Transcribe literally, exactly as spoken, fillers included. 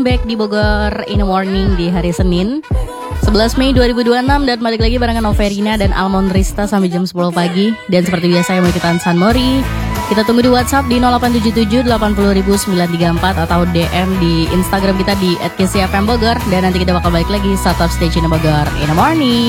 Back di Bogor in the Morning di hari Senin sebelas Mei dua ribu dua puluh enam. Dan balik lagi barengan Noverina dan Almond Rista sampai jam sepuluh pagi. Dan seperti biasa yang mau ikutan San Mori, kita tunggu di WhatsApp di nol delapan tujuh tujuh delapan nol nol sembilan tiga empat atau D M di Instagram kita di at k c f m bogor. Dan nanti kita bakal balik lagi saat top stage in the Bogor in the Morning.